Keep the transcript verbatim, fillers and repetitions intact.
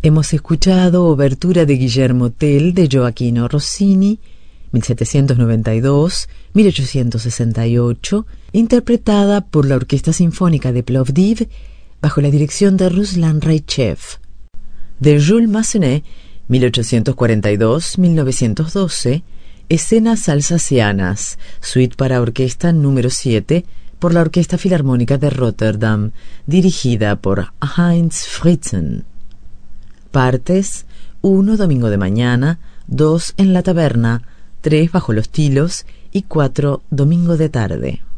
Hemos escuchado Obertura de Guillermo Tell de Gioachino Rossini, mil setecientos noventa y dos a mil ochocientos sesenta y ocho, interpretada por la Orquesta Sinfónica de Plovdiv bajo la dirección de Ruslan Raichev. De Jules Massenet, mil ochocientos cuarenta y dos a mil novecientos doce, Escenas alsacianas, suite para orquesta número siete, por la Orquesta Filarmónica de Rotterdam, dirigida por Heinz Fritzen. Partes: uno Domingo de mañana, dos En la taberna, tres Bajo los tilos y cuatro Domingo de tarde.